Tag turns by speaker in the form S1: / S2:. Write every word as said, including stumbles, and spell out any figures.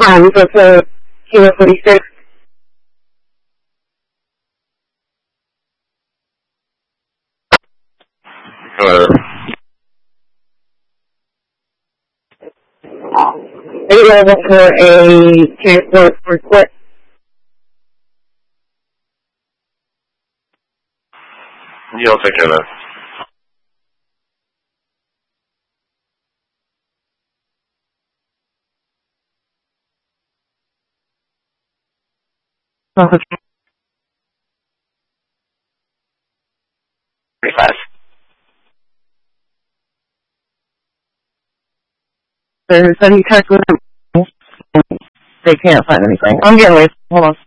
S1: Um, so for Kilo forty-six.
S2: Hello.
S1: Are you available for a transport report?
S2: Yeah, I'll take care of that.
S1: thirty-five. So, so you checked with them. They can't find anything. I'm getting away. Hold on.